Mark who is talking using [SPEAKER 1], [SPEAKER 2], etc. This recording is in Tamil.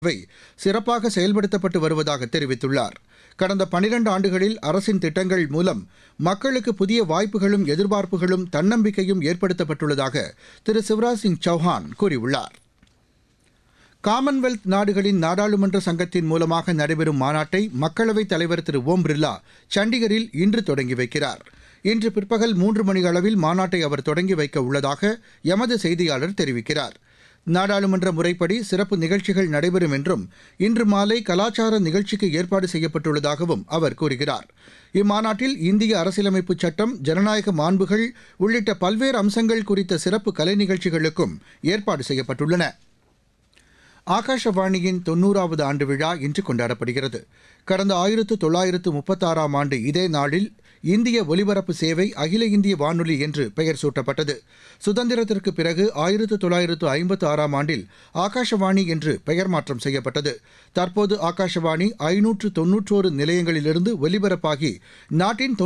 [SPEAKER 1] வை சிறப்பாக செயல்படுத்தப்பட்டு வருவதாக தெரிவித்துள்ளார். கடந்த 12 ஆண்டுகளில் அரசின் திட்டங்கள் மூலம் மக்களுக்கு புதிய வாய்ப்புகளும் எதிர்பார்ப்புகளும் தன்னம்பிக்கையும் ஏற்படுத்தப்பட்டுள்ளதாக திரு சிவராஜ் சிங் சௌஹான் கூறியுள்ளார். காமன்வெல்த் நாடுகளின் நாடாளுமன்ற சங்கத்தின் மூலமாக நடைபெறும் மாநாட்டை மக்களவைத் தலைவர் திரு ஓம் பிர்லா சண்டிகரில் இன்று தொடங்கி வைக்கிறார். இன்று பிற்பகல் 3 மணி அளவில் மாநாட்டை அவர் தொடங்கி வைக்க உள்ளதாக எமது செய்தியாளர் தெரிவிக்கிறார். நாடாளுமன்ற முறைப்படி சிறப்பு நிகழ்ச்சிகள் நடைபெறும் என்றும் இன்று மாலை கலாச்சார நிகழ்ச்சிக்கு ஏற்பாடு செய்யப்பட்டுள்ளதாகவும் அவர் கூறுகிறார். இம்மாநாட்டில் இந்திய அரசியலமைப்பு சட்டம், ஜனநாயக மாண்புகள் உள்ளிட்ட பல்வேறு அம்சங்கள் குறித்த சிறப்பு கலை நிகழ்ச்சிகளுக்கும் ஏற்பாடு செய்யப்பட்டுள்ளன. ஆகாஷவாணியின் 90வது ஆண்டு விழா இன்று கொண்டாடப்படுகிறது. கடந்த 1936ஆம் ஆண்டு இதே நாளில் இந்திய ஒலிபரப்பு சேவை அகில இந்திய வானொலி என்று பெயர் சூட்டப்பட்டது. சுதந்திரத்திற்கு பிறகு 1956ஆம் ஆண்டில் ஆகாஷவாணி என்று பெயர் மாற்றம் செய்யப்பட்டது. தற்போது ஆகாஷவாணி 591 நிலையங்களிலிருந்து ஒலிபரப்பாகி நாட்டின்